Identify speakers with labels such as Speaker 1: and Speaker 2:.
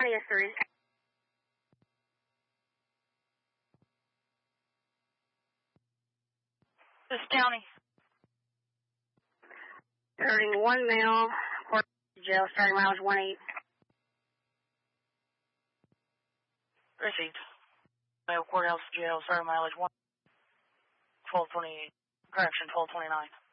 Speaker 1: 3.
Speaker 2: This is County.
Speaker 1: 31 male, court jail, starting mileage 18.
Speaker 2: Received. Mayo Courthouse Jail, starting mileage 1228. Correction, 1229.